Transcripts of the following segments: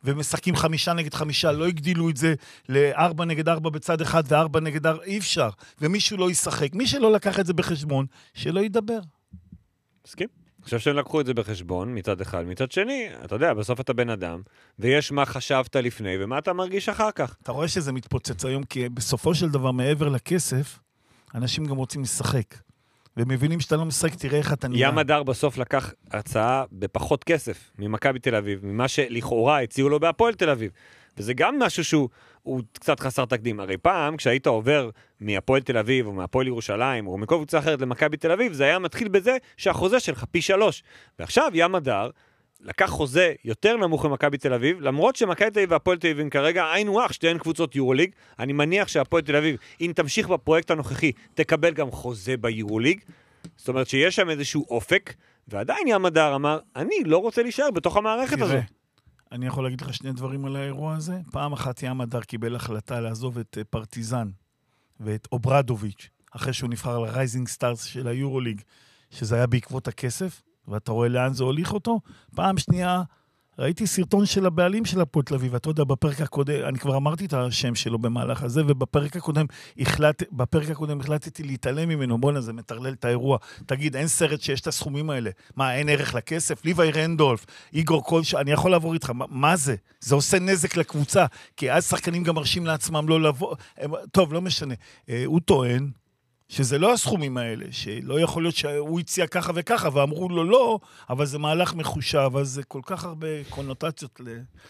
ומשחקים 5 נגד 5, לא הגדילו את זה ל4 נגד 4 בצד אחד ו4 נגד 4, אי אפשר. ומישהו לא ישחק. מי שלא לקח את זה בחשבון, שלא ידבר. מסכים? אני חושב שהם לקחו את זה בחשבון, מצד אחד. מצד שני, אתה יודע, בסוף אתה בן אדם, ויש מה חשבת לפני, ומה אתה מרגיש אחר כך. אתה רואה שזה מתפוצץ היום, כי בסופו של דבר, מעבר לכסף, אנשים גם רוצים לשחק. ומבינים שאתה לא משחק, תראה איך אתה נראה. ים הדר בסוף לקח הצעה בפחות כסף ממכבי תל אביב, ממה שלכאורה הציעו לו בהפועל תל אביב. וזה גם משהו שהוא קצת חסר תקדים. הרי פעם, כשהיית עובר מהפועל תל אביב, או מהפועל ירושלים, או מכל קבוצה אחרת למכבי תל אביב, זה היה מתחיל בזה שהחוזה שלך פי 3. ועכשיו ים הדר לקח חוזה יותר נמוך למכבי תל אביב, למרות שמכבי תל אביב והפועל תל אביב כרגע היינו אח, שתיהן קבוצות יורוליג. אני מניח שהפועל תל אביב, אם תמשיך בפרויקט הנוכחי, תקבל גם חוזה ביורוליג. זאת אומרת שיש שם איזשהו אופק, ועדיין ים הדר אמר, אני לא רוצה להישאר בתוך המערכת הזאת. אני יכול להגיד לך שני דברים על האירוע הזה. פעם אחת ים הדר קיבל החלטה לעזוב את פרטיזן ואת אוברדוביץ', אחרי שהוא נבחר לרייזינג סטארס של היורוליג, שזה היה בעקבות הכסף, ואתה רואה לאן זה הוליך אותו. פעם שנייה, ראיתי סרטון של הבעלים של הפועל תל אביב, ואתה יודע, בפרק הקודם, אני כבר אמרתי את השם שלו במהלך הזה, ובפרק הקודם החלטתי להתעלם ממנו. בוא'נה, זה מטרלל את האירוע. תגיד, אין סרט שיש את הסכומים האלה? מה, אין ערך לכסף? ליווי רנדולף, איגור קולש, אני יכול לעבור איתך, מה זה? זה עושה נזק לקבוצה, כי אז שחקנים גם מרשים לעצמם לא לבוא, טוב, לא משנה. הוא טוען, שזה לא הסכומים האלה, שלא יכול להיות שהוא הציע ככה וככה, ואמרו לו לא, אבל זה מהלך מחושב, אז זה כל כך הרבה קונוטציות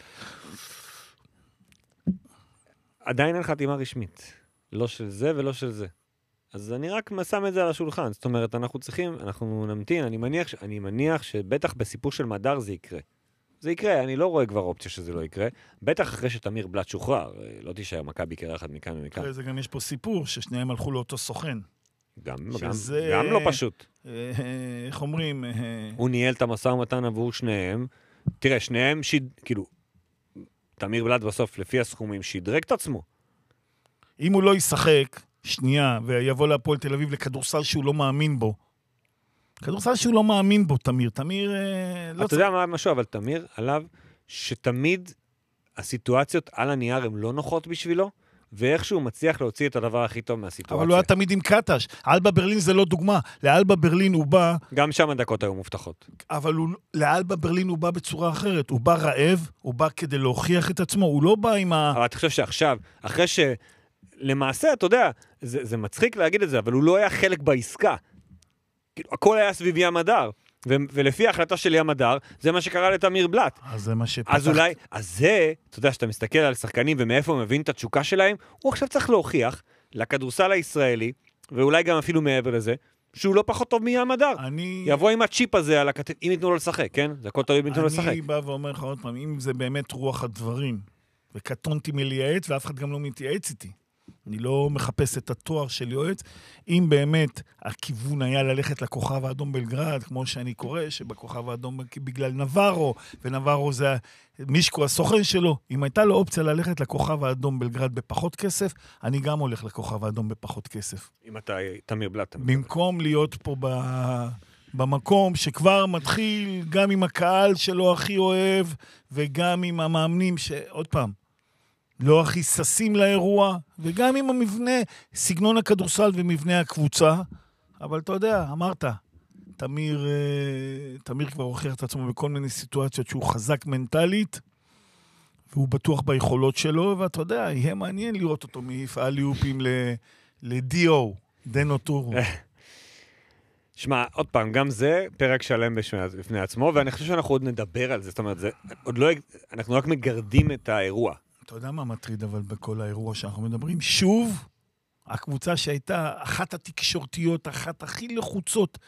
עדיין אין חתימה רשמית. לא של זה ולא של זה. אז אני רק שם את זה על השולחן. זאת אומרת, אנחנו נמתין, אני מניח שבטח בסיפור של מדר זה יקרה. זה יקרה, אני לא רואה כבר אופציה שזה לא יקרה. בטח אחרי שתמיר בלט שוחרר, לא תישאר מכבי קרחת מכאן ומכאן. אחרי זה גם יש פה סיפור, ששניהם הלכו לאותו סוכן. גם לא פשוט. איך אומרים? הוא ניהל את המשא ומתן עבור שניהם. תראה, שניהם כאילו, תמיר בלט בסוף, לפי הסכומים, שידרג את עצמו. אם הוא לא ישחק, שנייה, ויבוא להפועל תל אביב לכדורסל שהוא לא מאמין בו, כדורסל שהוא לא מאמין בו, תמיר לא... אתה יודע מה משהו, אבל תמיר עליו שתמיד הסיטואציות על הנייר הן לא נוחות בשבילו, ואיכשהו מצליח להוציא את הדבר הכי טוב מהסיטואציה. אבל הוא היה תמיד עם קטש. אלבה ברלין זה לא דוגמה. לאלבה ברלין הוא בא... גם שם הדקות היו מובטחות. אבל לאלבה ברלין הוא בא בצורה אחרת. הוא בא רעב, הוא בא כדי להוכיח את עצמו, הוא לא בא עם אבל אתה חושב שעכשיו, אחרי שלמעשה, אתה יודע, זה מצחיק להגיד את זה, אבל הוא לא היה חלק בעסקה. הכל היה סביב ים הדר, ולפי ההחלטה של ים הדר, זה מה שקרה לתמיר בלט. אז זה מה שפתח. אז זה, אתה יודע, שאתה מסתכל על שחקנים ומאיפה הוא מבין את התשוקה שלהם, הוא עכשיו צריך להוכיח לכדורסל הישראלי, ואולי גם אפילו מעבר לזה, שהוא לא פחות טוב מים הדר. יבוא עם הצ'יפ הזה על הכתב, אם יתנו לו לשחק, כן? זה הכל תלוי אם יתנו לו לשחק. אני בא ואומר לך עוד פעם, אם זה באמת רוח הדברים, וקטונתי מלייעץ, ואף אחד גם לא מתייעץ איתי. אני לא מחפש את התואר של יועץ. אם באמת הכיוון היה ללכת לכוכב האדום בלגרד, כמו שאני קורא, שבכוכב האדום בגלל נברו, ונברו זה מישקו הסוכן שלו, אם הייתה לו אופציה ללכת לכוכב האדום בלגרד בפחות כסף, אני גם הולך לכוכב האדום בפחות כסף. אם אתה תמיר בלט. במקום להיות פה במקום שכבר מתחיל גם עם הקהל שלו הכי אוהב, וגם עם המאמנים שעוד פעם, לא הכי ססים לאירוע, וגם עם המבנה, סגנון הכדורסל ומבנה הקבוצה, אבל אתה יודע, אמרת, תמיר כבר הוכיח את עצמו בכל מיני סיטואציות שהוא חזק מנטלית, והוא בטוח ביכולות שלו, ואתה יודע, יהיה מעניין לראות אותו מפעל ליופים לדיו, דנו טורו. שמע, עוד פעם, גם זה פרק שלם בפני עצמו, ואני חושב שאנחנו עוד נדבר על זה, זאת אומרת, אנחנו רק מגרדים את האירוע. אתה יודע מה מטריד אבל בכל האירוע שאנחנו מדברים? שוב, הקבוצה שהייתה אחת התקשורתיות, אחת הכי לחוצות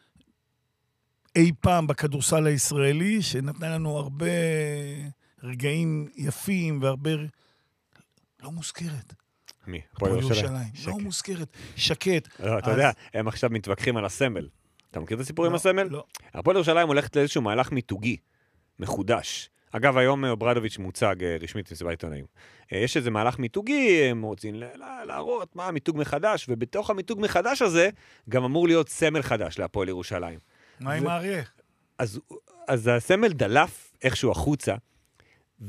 אי פעם בכדורסל הישראלי, שנתנה לנו הרבה רגעים יפים והרבה... לא מוזכרת. מי? הפועל ירושלים. לא מוזכרת. שקט. לא, אתה יודע, הם עכשיו מתווכחים על הסמל. אתה מכיר את הסיפור עם הסמל? לא. הפועל ירושלים הולכת לאיזשהו מהלך מיתוגי, מחודש. אגב, היום אוברדוביץ' מוצג רשמית מסיבת עיתונאים. יש איזה מהלך מיתוגי, הם רוצים להראות מה המיתוג מחדש, ובתוך המיתוג מחדש הזה, גם אמור להיות סמל חדש להפועל ירושלים. מה עם האריה? אז הסמל דלף איכשהו החוצה,